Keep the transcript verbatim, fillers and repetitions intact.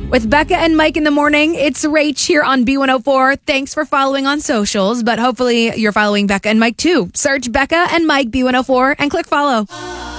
With Becca and Mike in the morning, it's Rach here on B one oh four. Thanks for following on socials, but hopefully you're following Becca and Mike too. Search Becca and Mike B one oh four and click follow.